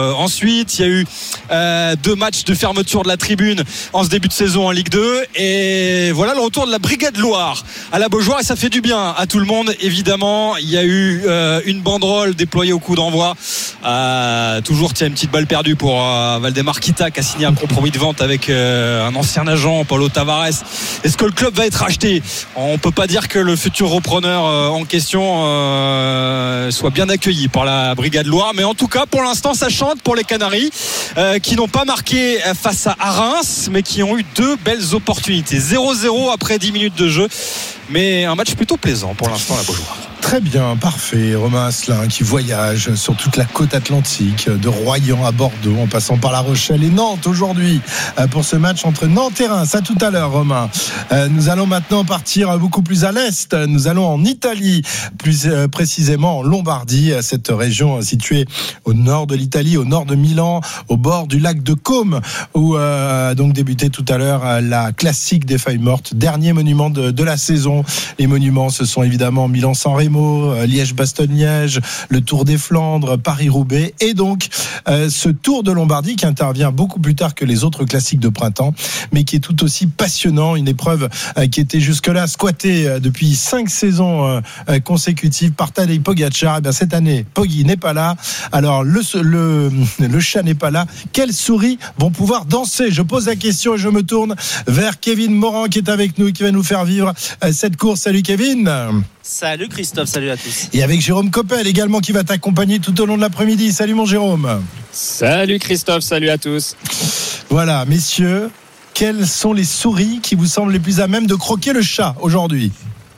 Ensuite, il y a eu 2 matchs de fermeture de la tribune en ce début de saison en Ligue 2. Et voilà le retour de la Brigade Loire à la Beaujoire. Et ça fait du bien à tout le monde, évidemment. Il y a eu une banderole déployée au coup d'envoi. Toujours, une petite balle perdue pour Valdemar Kita, qui a signé un compromis de vente avec un ancien agent, Paulo Tavares. Est-ce que le club va être racheté ? On ne peut pas dire que le futur repreneur en question soit bien accueilli par la Brigade Loire. Mais en tout cas, pour l'instant, ça chante pour les Canaries qui n'ont pas marqué face à Reims, mais qui ont eu 2 belles opportunités. 0-0 après 10 minutes de jeu, mais un match plutôt plaisant pour l'instant à la Beaujoire. Très bien, parfait. Romain Asselin qui voyage sur toute la côte atlantique, de Royan à Bordeaux, en passant par La Rochelle et Nantes aujourd'hui pour ce match entre Nantes et Reims. À tout à l'heure, Romain. Nous allons maintenant partir beaucoup plus à l'est. Nous allons en Italie, plus précisément en Lombardie, cette région située au nord de l'Italie, au nord de Milan, au bord du lac de Côme, où a donc débuté tout à l'heure la classique des feuilles mortes, dernier monument de la saison. Les monuments, ce sont évidemment Milan-San Remo, Liège-Bastogne-Liège, le Tour des Flandres, Paris-Roubaix et donc ce Tour de Lombardie qui intervient beaucoup plus tard que les autres classiques de printemps, mais qui est tout aussi passionnant, une épreuve qui était jusque-là squattée depuis 5 saisons consécutives par Tadej Pogačar. Et bien cette année, Poggi n'est pas là, alors le chat n'est pas là. Quelles souris vont pouvoir danser ? Je pose la question et je me tourne vers Kevin Morand qui est avec nous et qui va nous faire vivre cette course. Salut Kevin. Salut Christophe, salut à tous. Et avec Jérôme Coppel également qui va t'accompagner tout au long de l'après-midi. Salut mon Jérôme. Salut Christophe, salut à tous. Voilà, messieurs, quelles sont les souris qui vous semblent les plus à même de croquer le chat aujourd'hui ?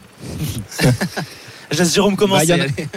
Je laisse Jérôme commencer.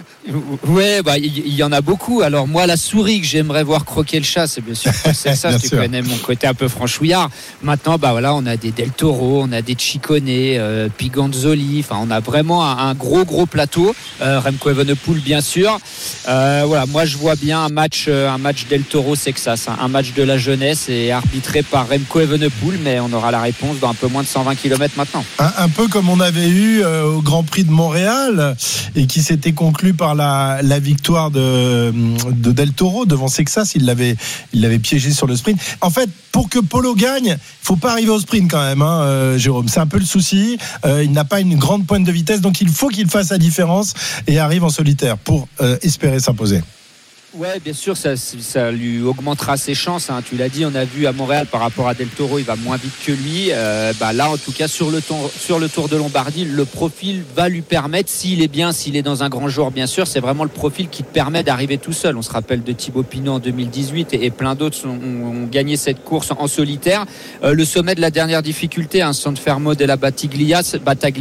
Il y en a beaucoup. Alors moi, la souris que j'aimerais voir croquer le chat, c'est bien sûr c'est ça. Tu connais mon côté un peu franchouillard. Maintenant, on a des Del Toro, on a des Ciccone, Piganzoli. Enfin, on a vraiment un gros plateau. Remco Evenepoel, bien sûr. Moi, je vois bien un match Del Toro Texas, un match de la jeunesse et arbitré par Remco Evenepoel, mais on aura la réponse dans un peu moins de 120 km maintenant. Un peu comme on avait eu au Grand Prix de Montréal. Et qui s'était conclu par la victoire de Del Toro devant Sexas. Il l'avait piégé sur le sprint. En fait, pour que Polo gagne, il faut pas arriver au sprint quand même, Jérôme. C'est un peu le souci. Il n'a pas une grande pointe de vitesse, donc il faut qu'il fasse la différence et arrive en solitaire pour espérer s'imposer. Ouais, bien sûr, ça lui augmentera ses chances. Tu l'as dit, on a vu à Montréal par rapport à Del Toro, il va moins vite que lui. Là, en tout cas, sur le Tour de Lombardie, le profil va lui permettre, s'il est dans un grand jour, bien sûr, c'est vraiment le profil qui te permet d'arriver tout seul. On se rappelle de Thibaut Pinot en 2018 et plein d'autres ont gagné cette course en solitaire. Le sommet de la dernière difficulté, San Fermo della Battaglia, c'est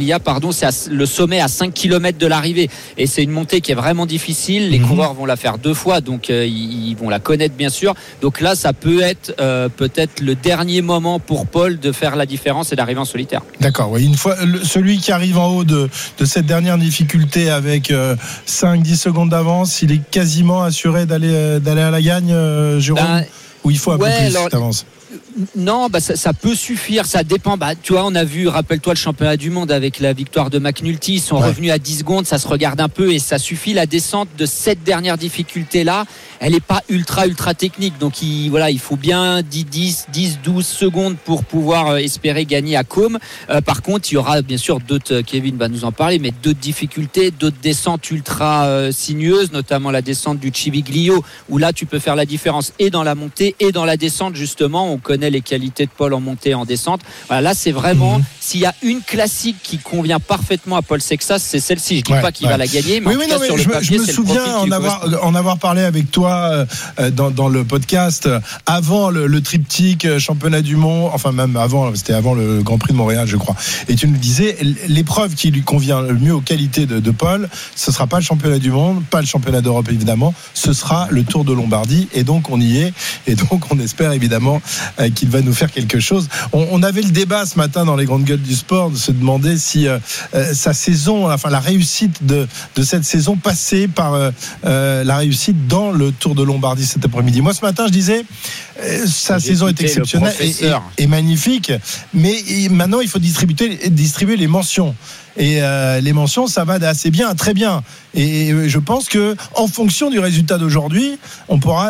le sommet à 5 km de l'arrivée. Et c'est une montée qui est vraiment difficile. Les coureurs vont la faire 2 fois. Donc ils vont la connaître bien sûr. Donc là ça peut être peut-être le dernier moment pour Paul de faire la différence et d'arriver en solitaire. D'accord, oui. Une fois celui qui arrive en haut de cette dernière difficulté avec 5-10 secondes d'avance, il est quasiment assuré d'aller à la gagne, Jérôme, ou il faut un peu plus d'avance? Non, ça peut suffire, ça dépend. Tu vois, on a vu, rappelle-toi le championnat du monde avec la victoire de McNulty, ils sont revenus à 10 secondes, ça se regarde un peu et ça suffit. La descente de cette dernière difficulté-là, elle n'est pas ultra technique, donc il faut bien 10-12 secondes pour pouvoir espérer gagner à Côme. Par contre, il y aura bien sûr d'autres, Kevin va nous en parler, mais d'autres difficultés, d'autres descentes ultra sinueuses, notamment la descente du Civiglio, où là tu peux faire la différence et dans la montée et dans la descente justement. On connaît les qualités de Paul en montée et en descente. Là c'est vraiment, s'il y a une classique qui convient parfaitement à Paul Sexas, c'est celle-ci. Je dis pas qu'il va la gagner, mais sur le papier, je me souviens en avoir parlé avec toi dans le podcast avant le triptyque championnat du monde, enfin même avant, c'était avant le Grand Prix de Montréal je crois, et tu nous disais l'épreuve qui lui convient le mieux aux qualités de Paul, ce sera pas le championnat du monde, pas le championnat d'Europe évidemment, ce sera le Tour de Lombardie, et donc on y est, et donc on espère évidemment qu'il va nous faire quelque chose. On avait le débat ce matin dans les grandes gueules du sport de se demander si sa saison, enfin la réussite de cette saison passait par la réussite dans le Tour de Lombardie cet après-midi. Moi ce matin je disais sa saison est exceptionnelle et magnifique, mais maintenant il faut distribuer les mentions. Et les mentions, ça va assez bien, très bien. Et je pense que en fonction du résultat d'aujourd'hui, on pourra